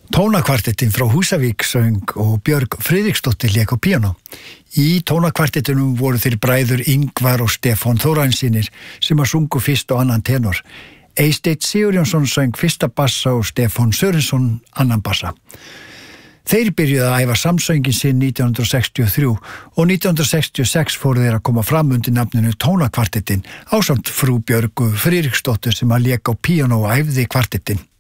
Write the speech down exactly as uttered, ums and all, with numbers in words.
Tónakvartettin frá Húsavík söng og Björg Friðriksdóttir lék á píanó. Í tónakvartettinum voru þeir bræður Ingvar og Stefán Þórarinssyni sem að sungu fyrst og annan tenor. Eysteinn Sigurjónsson söng fyrsta bassa og Stefán Sörensson annan bassa. Þeir byrjuðu að æfa samsöngin sinn nítján hundruð sextíu og þrjú og nítján hundruð sextíu og sex fóru þeir að koma fram undir nafninu Tónakvartettin ásamt frú Björgu Friðriksdóttur sem að lék á píanó og æfði kvartettin.